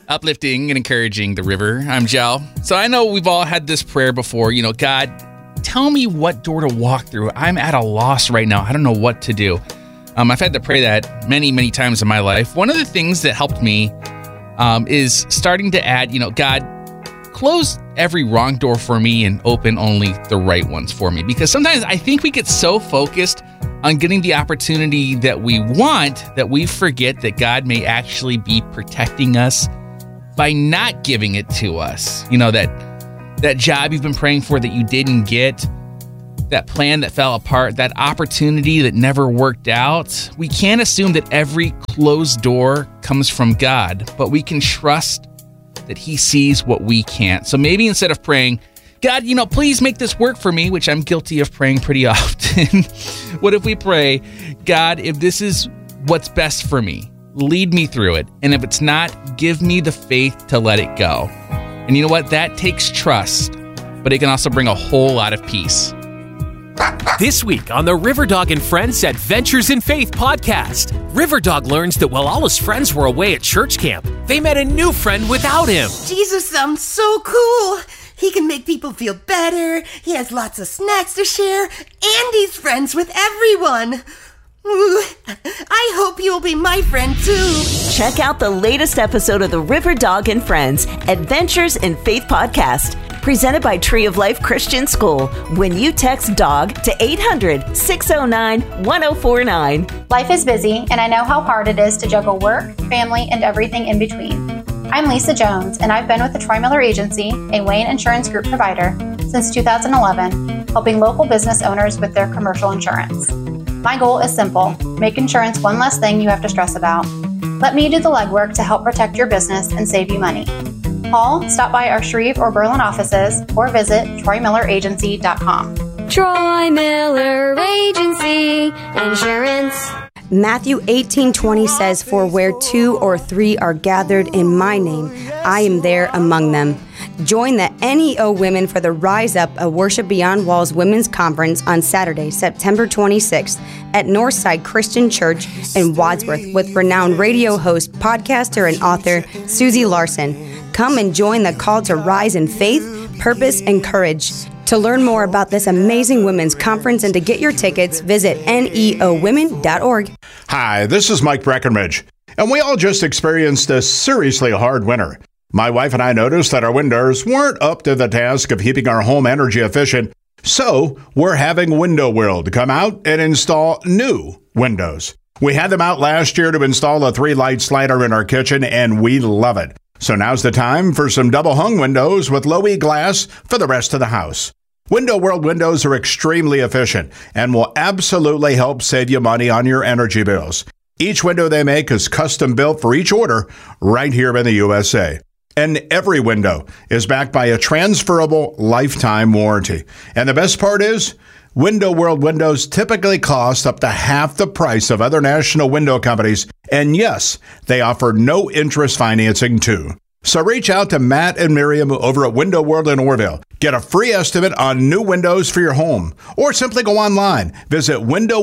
Uplifting and encouraging the river. I'm Joe. So I know we've all had this prayer before. God, tell me what door to walk through. I'm at a loss right now. I don't know what to do. I've had to pray that many, many times in my life. One of the things that helped me is starting to add, God, close every wrong door for me and open only the right ones for me. Because sometimes I think we get so focused on getting the opportunity that we want that we forget that God may actually be protecting us by not giving it to us. That job you've been praying for that you didn't get, that plan that fell apart, that opportunity that never worked out. We can't assume that every closed door comes from God, but we can trust that He sees what we can't. So maybe instead of praying, God, please make this work for me, which I'm guilty of praying pretty often. What if we pray, God, if this is what's best for me, lead me through it. And if it's not, give me the faith to let it go. And you know what? That takes trust, but it can also bring a whole lot of peace. This week on the Riverdog and Friends Adventures in Faith podcast, Riverdog learns that while all his friends were away at church camp, they met a new friend without him. Jesus sounds so cool. He can make people feel better. He has lots of snacks to share, and he's friends with everyone. Ooh, I hope you'll be my friend too. Check out the latest episode of the Riverdog and Friends Adventures in Faith podcast, presented by Tree of Life Christian School, when you text DOG to 800-609-1049. Life is busy, and I know how hard it is to juggle work, family, and everything in between. I'm Lisa Jones, and I've been with the Troy Miller Agency, a Wayne Insurance Group provider, since 2011, helping local business owners with their commercial insurance. My goal is simple: make insurance one less thing you have to stress about. Let me do the legwork to help protect your business and save you money. Call, stop by our Shreve or Berlin offices, or visit TroyMillerAgency.com. Troy Miller Agency Insurance. Matthew 18:20 says, "For where 2 or 3 are gathered in my name, I am there among them." Join the NEO Women for the Rise Up, a Worship Beyond Walls Women's Conference on Saturday, September 26th at Northside Christian Church in Wadsworth with renowned radio host, podcaster, and author Susie Larson. Come and join the call to rise in faith, purpose, and courage. To learn more about this amazing women's conference and to get your tickets, visit neowomen.org. Hi, this is Mike Breckenridge, and we all just experienced a seriously hard winter. My wife and I noticed that our windows weren't up to the task of keeping our home energy efficient, so we're having Window World come out and install new windows. We had them out last year to install a 3-light slider in our kitchen, and we love it. So now's the time for some double-hung windows with low-E glass for the rest of the house. Window World windows are extremely efficient and will absolutely help save you money on your energy bills. Each window they make is custom built for each order right here in the USA. And every window is backed by a transferable lifetime warranty. And the best part is, Window World windows typically cost up to half the price of other national window companies. And yes, they offer no interest financing too. So reach out to Matt and Miriam over at Window World in Orville. Get a free estimate on new windows for your home. Or simply go online. Visit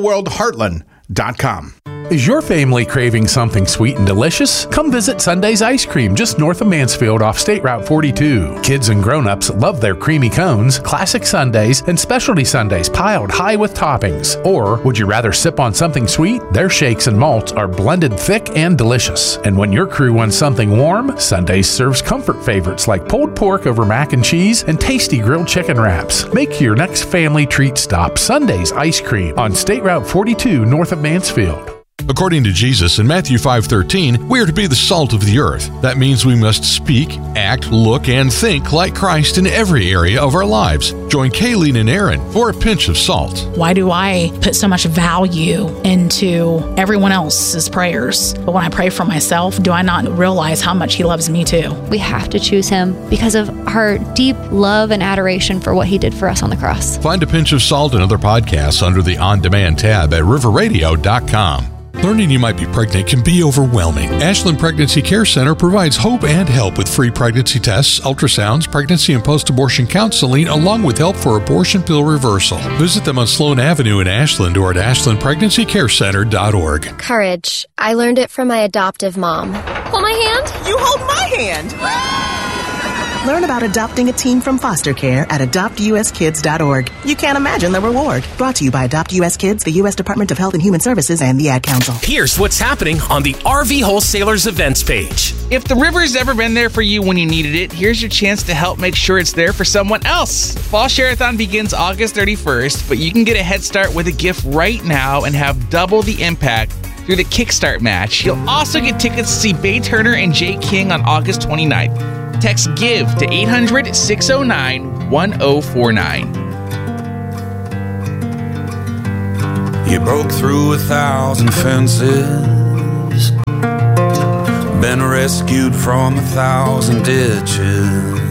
windowworldheartland.com. Is your family craving something sweet and delicious? Come visit Sunday's Ice Cream just north of Mansfield off State Route 42. Kids and grown-ups love their creamy cones, classic sundaes, and specialty sundaes piled high with toppings. Or would you rather sip on something sweet? Their shakes and malts are blended thick and delicious. And when your crew wants something warm, Sundays serves comfort favorites like pulled pork over mac and cheese and tasty grilled chicken wraps. Make your next family treat stop Sunday's Ice Cream on State Route 42 north of Mansfield. According to Jesus in Matthew 5:13, we are to be the salt of the earth. That means we must speak, act, look, and think like Christ in every area of our lives. Join Kayleen and Aaron for a pinch of salt. Why do I put so much value into everyone else's prayers? But when I pray for myself, do I not realize how much He loves me too? We have to choose Him because of our deep love and adoration for what He did for us on the cross. Find a pinch of salt and other podcasts under the On Demand tab at riverradio.com. Learning you might be pregnant can be overwhelming. Ashland Pregnancy Care Center provides hope and help with free pregnancy tests, ultrasounds, pregnancy and post-abortion counseling, along with help for abortion pill reversal. Visit them on Sloan Avenue in Ashland or at ashlandpregnancycarecenter.org. Courage. I learned it from my adoptive mom. Hold my hand. You hold my hand. Learn about adopting a teen from foster care at adoptuskids.org. You can't imagine the reward. Brought to you by Adopt US Kids, the U.S. Department of Health and Human Services, and the Ad Council. Here's what's happening on the RV Wholesalers events page. If the river's ever been there for you when you needed it, here's your chance to help make sure it's there for someone else. Fall Share-a-thon begins August 31st, but you can get a head start with a gift right now and have double the impact through the Kickstart match. You'll also get tickets to see Bay Turner and Jay King on August 29th. Text GIVE to 800-609-1049. You broke through 1,000 fences, been rescued from 1,000 ditches.